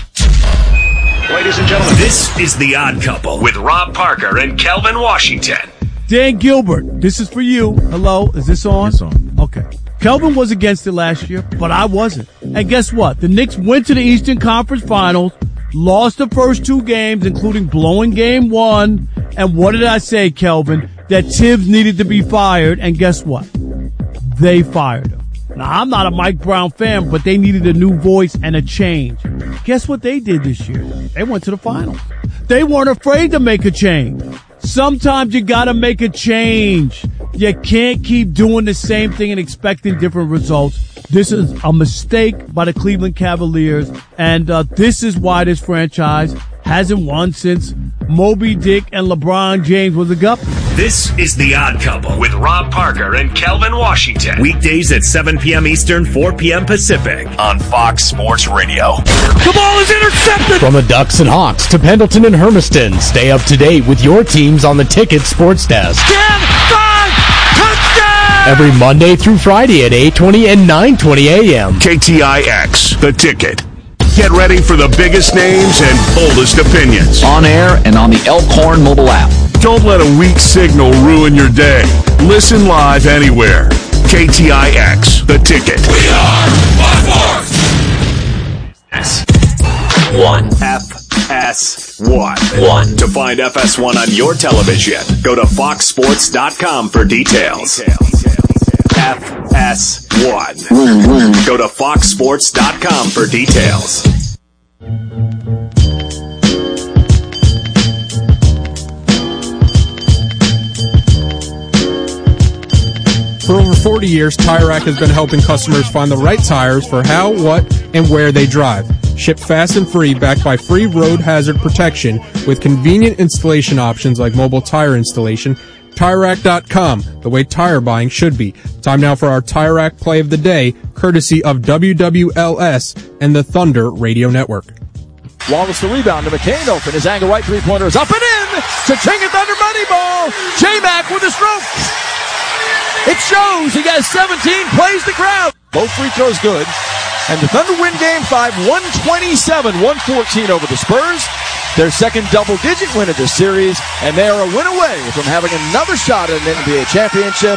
Ladies and gentlemen, this is The Odd Couple with Rob Parker and Kelvin Washington. Dan Gilbert, this is for you. Hello, is this on? It's on. Okay. Kelvin was against it last year, but I wasn't. And guess what? The Knicks went to the Eastern Conference Finals, lost the first two games, including blowing game one. And what did I say, Kelvin? That Tibbs needed to be fired, and guess what? They fired him. Now, I'm not a Mike Brown fan, but they needed a new voice and a change. Guess what they did this year? They went to the finals. They weren't afraid to make a change. Sometimes you gotta make a change. You can't keep doing the same thing and expecting different results. This is a mistake by the Cleveland Cavaliers, and uh, this is why this franchise hasn't won since Moby Dick and LeBron James was a guppy. This is The Odd Couple with Rob Parker and Kelvin Washington. Weekdays at seven p.m. Eastern, four p.m. Pacific on Fox Sports Radio. The ball is intercepted! From the Ducks and Hawks to Pendleton and Hermiston, stay up to date with your teams on the Ticket Sports Desk. ten, five, touchdown! Every Monday through Friday at eight twenty and nine twenty a.m. K T I X, The Ticket. Get ready for the biggest names and boldest opinions. On air and on the Elkhorn mobile app. Don't let a weak signal ruin your day. Listen live anywhere. K T I X, The Ticket. We are Fox S one. F S one. One. To find F S one on your television, go to fox sports dot com for details. F S one. Go to fox sports dot com for details. For over forty years, Tire Rack has been helping customers find the right tires for how, what, and where they drive. Shipped fast and free, backed by free road hazard protection with convenient installation options like mobile tire installation. Tire Rack dot com, the way tire buying should be. Time now for our Tire Rack play of the day, courtesy of W W L S and the Thunder Radio Network. Wallace the rebound to McCain open. His angle right three-pointer is up and in. Cha-ching it Thunder money ball. J-Mac with a stroke. It shows. He got seventeen, plays the crowd. Both free throws good. And the Thunder win game five, one twenty-seven, one fourteen over the Spurs. Their second double-digit win of the series, and they are a win away from having another shot at an N B A championship.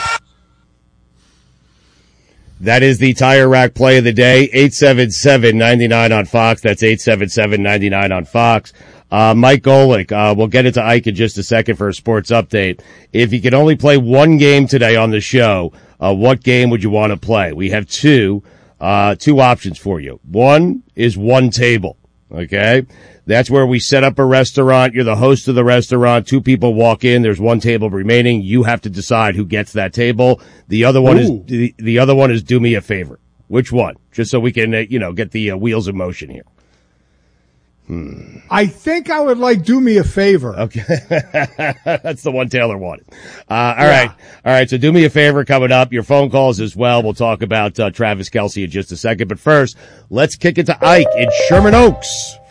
That is the Tire Rack play of the day, eight seven seven, nine nine on Fox. That's eight seven seven, nine nine on Fox. Uh, Mike Golick, uh, we'll get into Ike in just a second for a sports update. If you could only play one game today on the show, uh, what game would you want to play? We have two, uh, two options for you. One is one table. Okay. That's where we set up a restaurant. You're the host of the restaurant. Two people walk in. There's one table remaining. You have to decide who gets that table. The other one Ooh. is, the, the other one is do me a favor. Which one? Just so we can, uh, you know, get the uh, wheels in motion here. Hmm. I think I would like do me a favor. Okay. That's the one Taylor wanted. Uh, all yeah. right. All right. So do me a favor coming up. Your phone calls as well. We'll talk about uh, Travis Kelce in just a second. But first, let's kick it to Ike in Sherman Oaks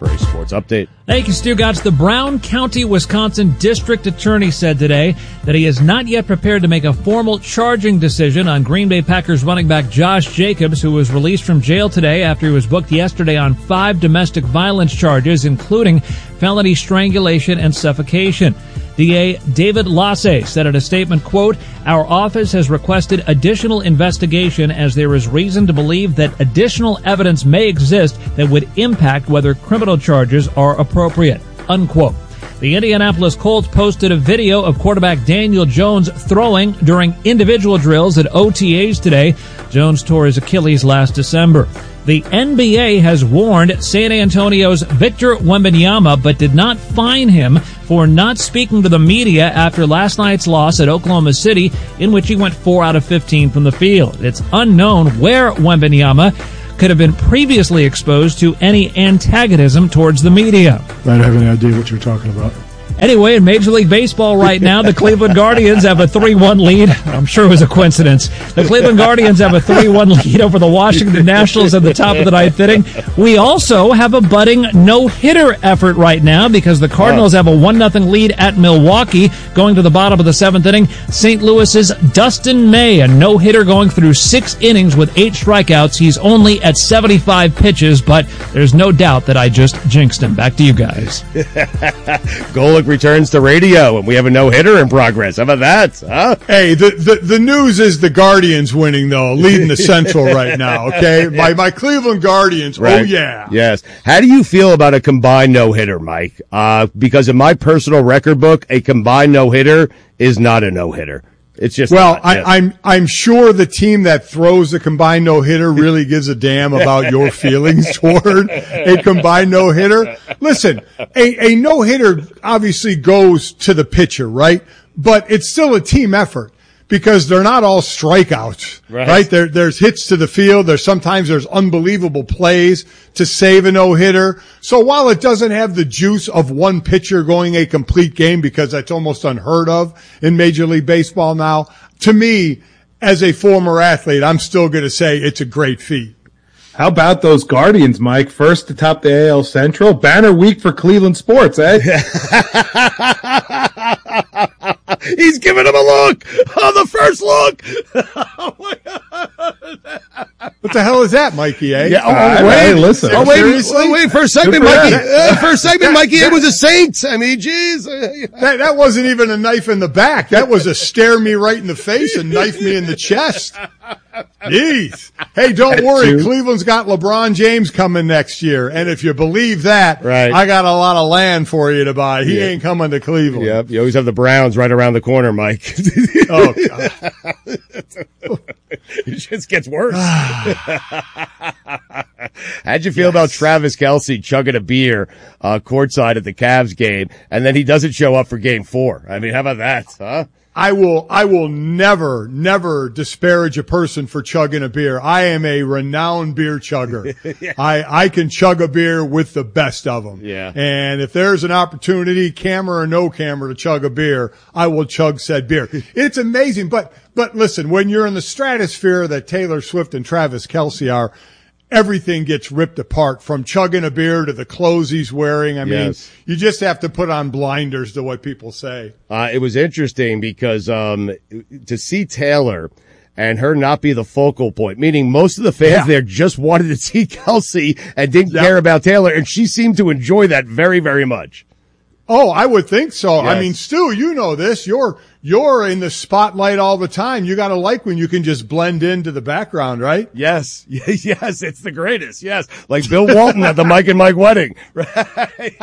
for a sports update. Thank you, Stu Gotts. The Brown County, Wisconsin District Attorney said today that he is not yet prepared to make a formal charging decision on Green Bay Packers running back Josh Jacobs, who was released from jail today after he was booked yesterday on five domestic violence charges, including felony strangulation and suffocation. D A David Lasse said in a statement, quote, "Our office has requested additional investigation as there is reason to believe that additional evidence may exist that would impact whether criminal charges are appropriate," unquote. The Indianapolis Colts posted a video of quarterback Daniel Jones throwing during individual drills at O T As today. Jones tore his Achilles last December. The N B A has warned San Antonio's Victor Wembanyama, but did not fine him for not speaking to the media after last night's loss at Oklahoma City, in which he went four out of fifteen from the field. It's unknown where Wembanyama could have been previously exposed to any antagonism towards the media. I don't have any idea what you're talking about. Anyway, in Major League Baseball right now, the Cleveland Guardians have a three one lead. I'm sure it was a coincidence. The Cleveland Guardians have a three one lead over the Washington Nationals at the top of the ninth inning. We also have a budding no-hitter effort right now because the Cardinals have a one nothing lead at Milwaukee. Going to the bottom of the seventh inning, Saint Louis's Dustin May, a no-hitter going through six innings with eight strikeouts. He's only at seventy-five pitches, but there's no doubt that I just jinxed him. Back to you guys. Golic returns to radio, and we have a no-hitter in progress. How about that? Huh? Hey, the, the, the news is the Guardians winning, though, leading the Central right now, okay? My, my Cleveland Guardians, Right. oh, yeah. Yes. How do you feel about a combined no-hitter, Mike? Uh, because in my personal record book, a combined no-hitter is not a no-hitter. It's just well, not, I, yes. I'm I'm sure the team that throws the combined no hitter really gives a damn about your feelings toward a combined no hitter. Listen, a, a no hitter obviously goes to the pitcher, right? But it's still a team effort because they're not all strikeouts, Right. right? There, there's hits to the field. There's sometimes there's unbelievable plays to save a no hitter. So while it doesn't have the juice of one pitcher going a complete game, because that's almost unheard of in Major League Baseball now, to me, as a former athlete, I'm still going to say it's a great feat. How about those Guardians, Mike? First to top the A L Central. Banner week for Cleveland sports, eh? He's giving him a look on the first look. Oh my God. What the hell is that, Mikey A? Yeah, oh, Uh, wait, hey, listen. Oh, wait, Seriously? wait, wait, for a segment, Good for Mikey, that. uh, for a segment, That- Mikey, that- it was a Saint. I mean, geez. That, that wasn't even a knife in the back. That was a stare me right in the face and knife me in the chest. Jeez. Hey, don't worry. Two. Cleveland's got LeBron James coming next year. And if you believe that, Right. I got a lot of land for you to buy. He Yeah. ain't coming to Cleveland. Yep, you always have the Browns right around the corner, Mike. Oh, God. It just gets worse. How'd you feel about Travis Kelce chugging a beer uh, courtside at the Cavs game, and then he doesn't show up for game four? I mean, how about that, huh? I will, I will never, never disparage a person for chugging a beer. I am a renowned beer chugger. Yeah. I, I can chug a beer with the best of them. Yeah. And if there's an opportunity, camera or no camera, to chug a beer, I will chug said beer. It's amazing. But, but listen, when you're in the stratosphere that Taylor Swift and Travis Kelce are, everything gets ripped apart, from chugging a beer to the clothes he's wearing. I mean, Yes. you just have to put on blinders to what people say. Uh, it was interesting because um, to see Taylor and her not be the focal point, meaning most of the fans Yeah. there just wanted to see Kelce and didn't Yeah. care about Taylor, and she seemed to enjoy that very, very much. Oh, I would think so. I Yes. mean, Stu, you know this. You're you're in the spotlight all the time. You got to like when you can just blend into the background, right? Yes, yes, it's the greatest. Yes, like Bill Walton at the Mike and Mike wedding. Right?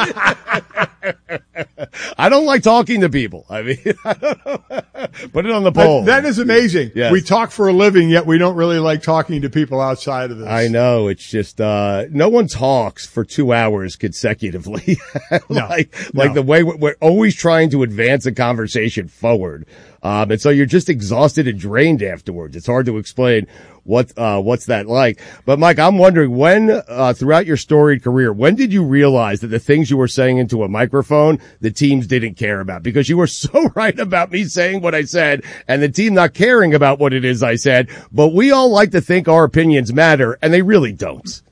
I don't like talking to people. I mean, I don't know. Put it on the poll. That, that is amazing. Yes. We talk for a living, yet we don't really like talking to people outside of this. I know. It's just, uh, no one talks for two hours consecutively. like, No. like the way we're, we're always trying to advance a conversation forward. Um, and so you're just exhausted and drained afterwards. It's hard to explain what, uh, what's that like. But Mike, I'm wondering when, uh, throughout your storied career, when did you realize that the things you were saying into a microphone, the teams didn't care about? Because you were so right about me saying what I said and the team not caring about what it is I said, but we all like to think our opinions matter and they really don't.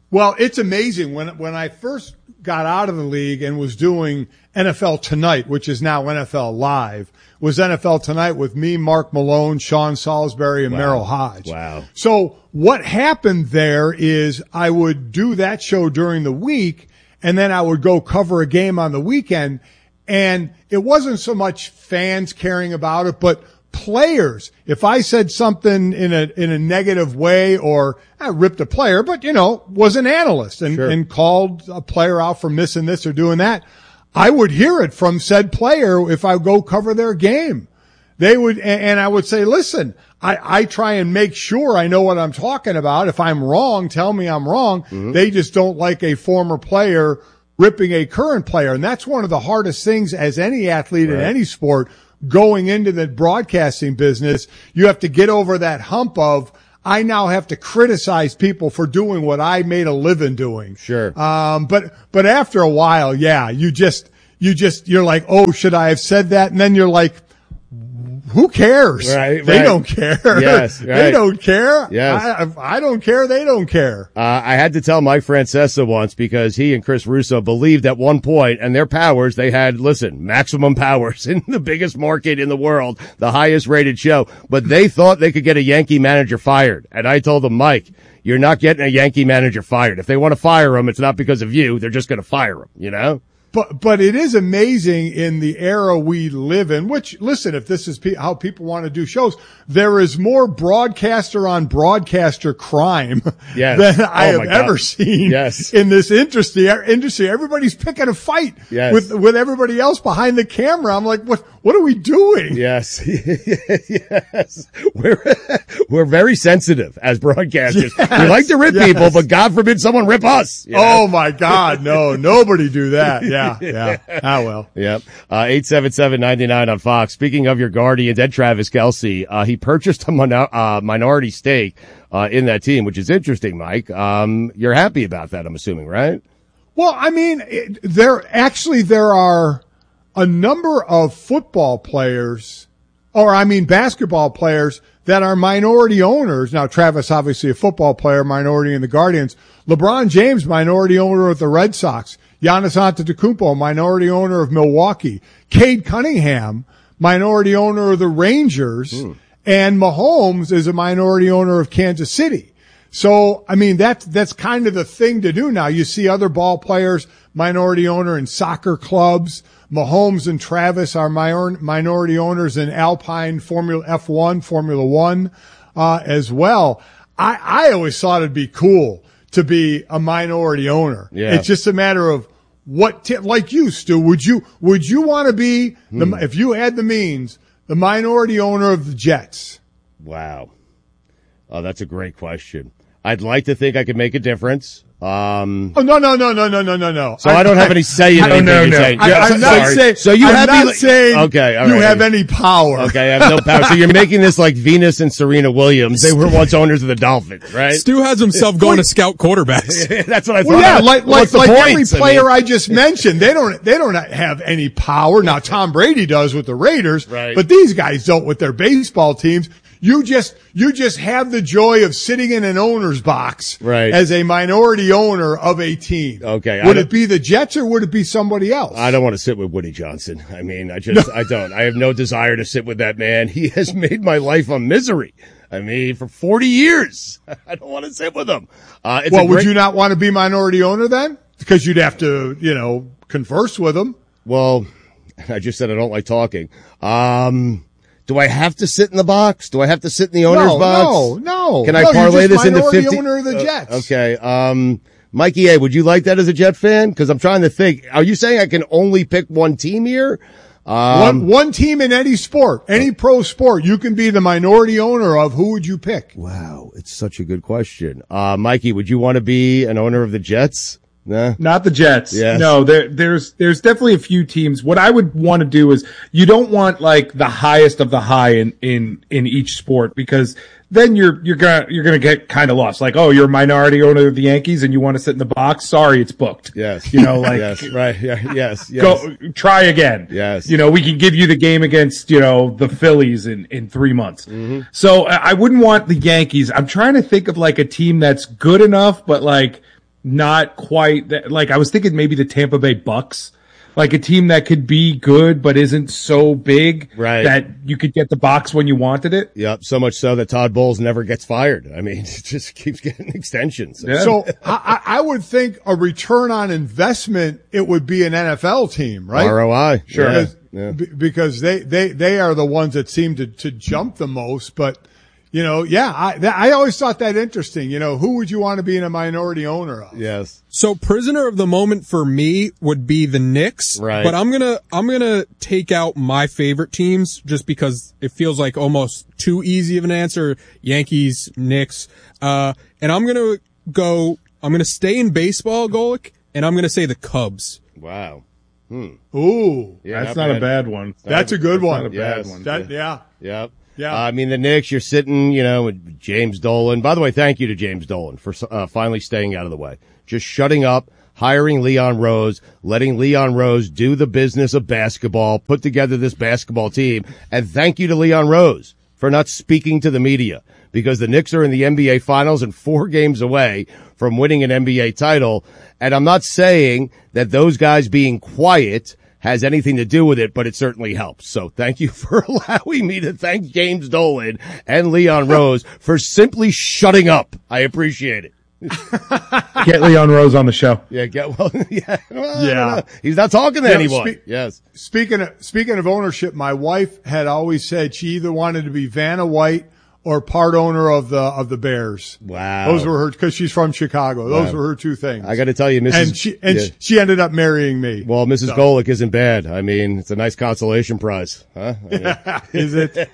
Well, it's amazing. When when I first got out of the league and was doing N F L Tonight, which is now N F L Live, was N F L Tonight with me, Mark Malone, Sean Salisbury, and Wow. Merrill Hodge. Wow. So what happened there is I would do that show during the week, and then I would go cover a game on the weekend, and it wasn't so much fans caring about it, but players. If I said something in a in a negative way, or I ripped a player, but you know, was an analyst and, Sure. and called a player out for missing this or doing that, I would hear it from said player if I go cover their game. They would, and I would say, listen, I, I try and make sure I know what I'm talking about. If I'm wrong, tell me I'm wrong. Mm-hmm. They just don't like a former player ripping a current player. And that's one of the hardest things as any athlete in Right. any sport going into the broadcasting business. You have to get over that hump of, I now have to criticize people for doing what I made a living doing. Sure. Um, but, but after a while, yeah, you just, you just, you're like, oh, should I have said that? And then you're like, who cares? Right, They right. don't care. Yes, They right. don't care. Yes. I, I don't care. They don't care. Uh, I had to tell Mike Francesa once because he and Chris Russo believed at one point, and their powers, they had, listen, maximum powers in the biggest market in the world, the highest rated show, but they thought they could get a Yankee manager fired. And I told them, Mike, you're not getting a Yankee manager fired. If they want to fire him, it's not because of you. They're just going to fire him, you know? But, but it is amazing in the era we live in, which, listen, if this is pe- how people want to do shows, there is more broadcaster on broadcaster crime Yes. than I Oh, have my God. ever seen Yes. in this industry. industry. Everybody's picking a fight Yes. with, with everybody else behind the camera. I'm like, what, what are we doing? Yes. Yes. We're, we're very sensitive as broadcasters. Yes. We like to rip Yes. people, but God forbid someone rip us. you know? Oh my God. No, nobody do that. Yeah. Yeah. Ah, well. Yep. Uh, eight seven seven, nine nine on Fox. Speaking of your Guardians and Travis Kelce, uh, he purchased a min- uh, minority stake, uh, in that team, which is interesting, Mike. Um, you're happy about that, I'm assuming, right? Well, I mean, it, there actually there are a number of football players, or I mean basketball players that are minority owners. Now, Travis, obviously a football player, minority in the Guardians. LeBron James, minority owner of the Red Sox. Giannis Antetokounmpo, minority owner of Milwaukee. Cade Cunningham, minority owner of the Rangers. Hmm. And Mahomes is a minority owner of Kansas City. So, I mean, that's, that's kind of the thing to do now. You see other ball players, minority owner in soccer clubs. Mahomes and Travis are minor, minority owners in Alpine Formula F one, Formula One, uh, as well. I, I always thought it'd be cool to be a minority owner. Yeah. It's just a matter of what, t- like you, Stu, would you, would you want to be the, Hmm. if you had the means, the minority owner of the Jets? Wow. Oh, that's a great question. I'd like to think I could make a difference. Um, Oh, no, no, no, no, no, no, no, no. so I, don't have any say in I- anything no, you're no. saying. I, Yeah, I'm so- not sorry. saying, So you I'm have not me- saying okay, all you right. have any power. Okay, I have no power. So you're making this like Venus and Serena Williams. They were once owners of the Dolphins, right? Stu has himself going to scout quarterbacks. That's what I thought. Well, yeah, like, like, What's the like every points? I player mean- I just mentioned, they don't, they don't have any power. Now, Tom Brady does with the Raiders, Right. but these guys don't with their baseball teams. You just, you just have the joy of sitting in an owner's box Right. as a minority owner of a team. Okay, I Would don't- it be the Jets or would it be somebody else? I don't want to sit with Woody Johnson. I mean, I just, I don't. I have no desire to sit with that man. He has made my life a misery. I mean, for forty years. I don't want to sit with him. Uh, it's well, a would great- you not want to be minority owner then? Because you'd have to, you know, converse with them. Well, I just said I don't like talking. Um, do I have to sit in the box? Do I have to sit in the owner's No, box? no, no. Can I No, you're parlay just this into minority fifty? owner of the Uh, Jets. okay. Um, Mikey A, would you like that as a Jet fan? Because I'm trying to think. Are you saying I can only pick one team here? Um, one, one team in any sport, any pro sport, you can be the minority owner of. Who would you pick? Wow, it's such a good question. Uh, Mikey, would you want to be an owner of the Jets? Nah. Not the Jets. Yes. No, there, there's, there's definitely a few teams. What I would want to do is you don't want like the highest of the high in, in, in each sport because then you're, you're gonna, you're gonna get kind of lost. Like, oh, you're a minority owner of the Yankees and you want to sit in the box. Sorry, it's booked. Yes. You know, like, yes, right. Yeah, yes, yes. go, try again. Yes. You know, we can give you the game against, you know, the Phillies in, in three months. Mm-hmm. So I I wouldn't want the Yankees. I'm trying to think of like a team that's good enough, but like, not quite that, like I was thinking maybe the Tampa Bay Bucks, like a team that could be good but isn't so big right. that you could get the box when you wanted it. Yep, so much so that Todd Bowles never gets fired. I mean, it just keeps getting extensions. Yeah. So I, I would think a return on investment, it would be an N F L team, right? R O I, sure. Because, yeah. b- because they, they, they are the ones that seem to, to jump the most, but you know, yeah, I, that, I always thought that interesting. You know, who would you want to be in a minority owner of? Yes. So prisoner of the moment for me would be the Knicks. Right. But I'm gonna, I'm gonna take out my favorite teams just because it feels like almost too easy of an answer. Yankees, Knicks. Uh, and I'm gonna go, I'm gonna stay in baseball, Golick, and I'm gonna say the Cubs. Wow. Hmm. Ooh. Yeah, that's not not bad. a bad one. That's a good That's one. Not a Yes. bad one. That, yeah. Yep. Yeah. Uh, I mean, the Knicks, you're sitting, you know, with James Dolan. By the way, thank you to James Dolan for uh, finally staying out of the way. Just shutting up, hiring Leon Rose, letting Leon Rose do the business of basketball, put together this basketball team. And thank you to Leon Rose for not speaking to the media, because the Knicks are in the N B A Finals and four games away from winning an N B A title. And I'm not saying that those guys being quiet has anything to do with it, but it certainly helps. So thank you for allowing me to thank James Dolan and Leon Rose for simply shutting up. I appreciate it. Get Leon Rose on the show. Yeah, get well. Yeah, well, Yeah. He's not talking to Yeah, anyone. spe- yes. Speaking of, speaking of ownership, my wife had always said she either wanted to be Vanna White or part owner of the of the Bears. Wow. Those were her, because she's from Chicago. Those Wow. were her two things. I got to tell you, Missus And she and yeah. she, she ended up marrying me. Well, Missus So. Golick isn't bad. I mean, it's a nice consolation prize, huh? I mean, Is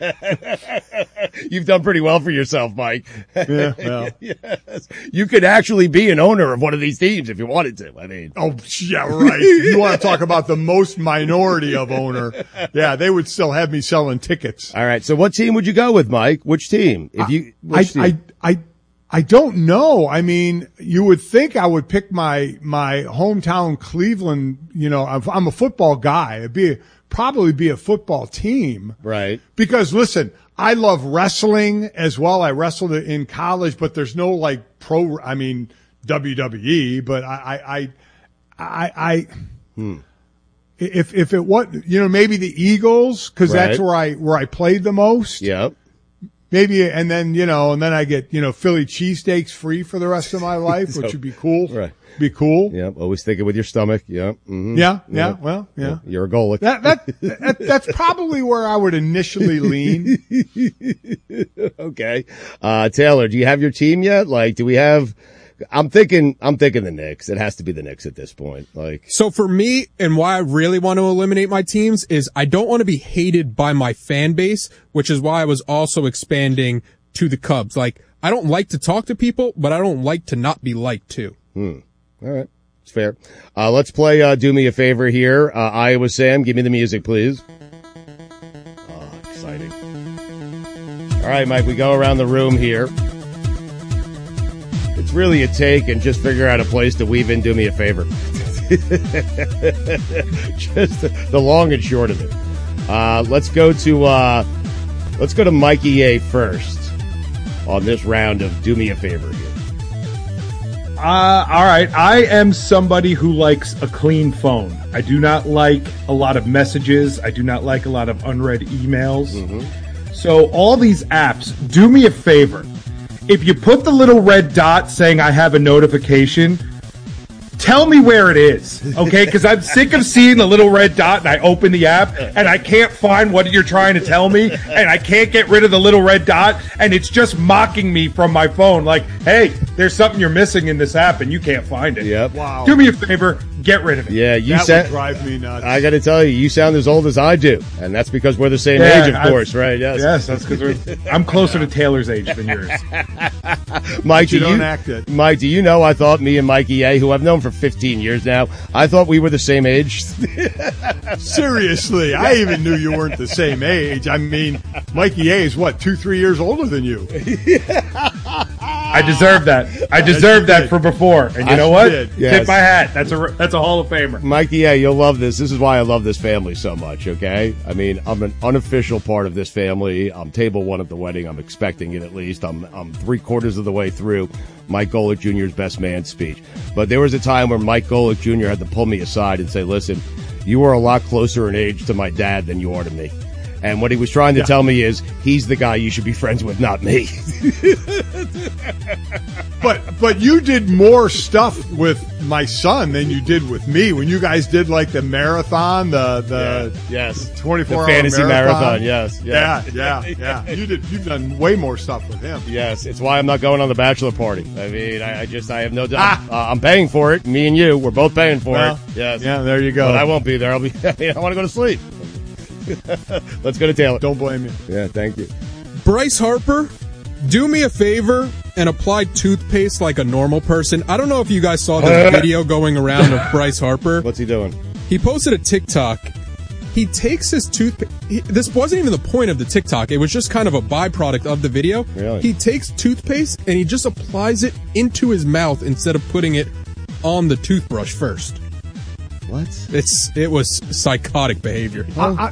it? you've done pretty well for yourself, Mike. Yeah, well. Yes. You could actually be an owner of one of these teams if you wanted to. I mean, Oh, yeah, right. You want to talk about the most minority of owner? Yeah, they would still have me selling tickets. all right. So, what team would you go with, Mike? Which team? If you, I, which I, team? I, I don't know. I mean, you would think I would pick my, my hometown Cleveland. You know, I'm, I'm a football guy. It'd be, probably be a football team. Right. Because listen, I love wrestling as well. I wrestled in college, but there's no like pro, I mean, W W E, but I, I, I, I, I Hmm. if, if it was, you know, maybe the Eagles, cause that's Right. where I, where I played the most. Yep. Maybe, and then, you know, and then I get, you know, Philly cheesesteaks free for the rest of my life, So- which would be cool. Right. Be cool. Yep. Always thinking with your stomach. Yep. Mm-hmm. Yeah, yeah, well, yeah. You're a Golick. That, that, that, that's probably where I would initially lean. Okay. Uh, Taylor, do you have your team yet? Like, do we have, I'm thinking, I'm thinking the Knicks. It has to be the Knicks at this point. Like, So for me, and why I really want to eliminate my teams is I don't want to be hated by my fan base, which is why I was also expanding to the Cubs. Like, I don't like to talk to people, but I don't like to not be liked too. hmm. All right. It's fair. Uh, let's play, uh, do me a favor here. Uh, Iowa Sam, give me the music, please. Oh, exciting. All right, Mike, we go around the room here. It's really a take and just figure out a place to weave in, do me a favor. Just the long and short of it. Uh, let's go to, uh, let's go to Mikey A first on this round of do me a favor here. Uh, all right. I am somebody who likes a clean phone. I do not like a lot of messages. I do not like a lot of unread emails. Mm-hmm. So all these apps, do me a favor. If you put the little red dot saying I have a notification, tell me where it is, okay? Because I'm sick of seeing the little red dot and I open the app and I can't find what you're trying to tell me and I can't get rid of the little red dot and it's just mocking me from my phone like, hey, there's something you're missing in this app and you can't find it. Yep. Wow. Do me a favor, get rid of it. Yeah, you That sound, would drive me nuts. I got to tell you, you sound as old as I do, and that's because we're the same Yeah, age, of I- course, right? Yes, Yes, that's because I'm closer to Taylor's age than yours. Mike, you do don't you, act it. Mike, do you know? I thought me and Mikey A, who I've known for fifteen years now, I thought we were the same age. Seriously, I even knew you weren't the same age. I mean, Mikey A is what, two, three years older than you. I deserve that. I deserve that for before. And you know what? Yes. Tip my hat. That's a that's a Hall of Famer. Mikey, yeah, you'll love this. This is why I love this family so much, okay? I mean, I'm an unofficial part of this family. I'm table one at the wedding. I'm expecting it at least. I'm I'm three quarters of the way through Mike Golic Junior's best man speech. But there was a time where Mike Golic Junior had to pull me aside and say, listen, you are a lot closer in age to my dad than you are to me. And what he was trying to yeah. tell me is he's the guy you should be friends with, not me. But but you did more stuff with my son than you did with me. When you guys did like the marathon, the the yeah. yes twenty-four the fantasy hour marathon. marathon. Yes, yeah, yeah, yeah. yeah. You did. You've done way more stuff with him. Yes, it's why I'm not going on the bachelor party. I mean, I, I just I have no doubt. Ah. Uh, I'm paying for it. Me and you, we're both paying for well, it. Yes. Yeah, there you go. But I won't be there. I'll be. I want to go to sleep. Let's go to Taylor. Don't blame you. Yeah, thank you. Bryce Harper, do me a favor and apply toothpaste like a normal person. I don't know if you guys saw the video going around of Bryce Harper. What's he doing? He posted a TikTok. He takes his toothpaste. This wasn't even the point of the TikTok. It was just kind of a byproduct of the video. Really? He takes toothpaste and he just applies it into his mouth instead of putting it on the toothbrush first. What? It's it was psychotic behavior. I,